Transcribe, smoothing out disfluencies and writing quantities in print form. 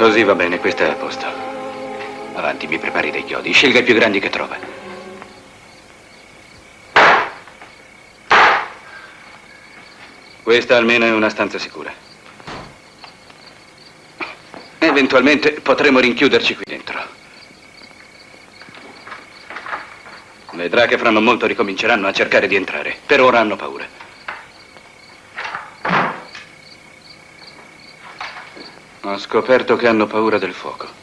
Così va bene, questo è a posto. Avanti, mi prepari dei chiodi. Scelga i più grandi che trova. Questa almeno è una stanza sicura. Eventualmente potremo rinchiuderci qui dentro. Vedrà che fra non molto ricominceranno a cercare di entrare. Per ora hanno paura. Ho scoperto che hanno paura del fuoco.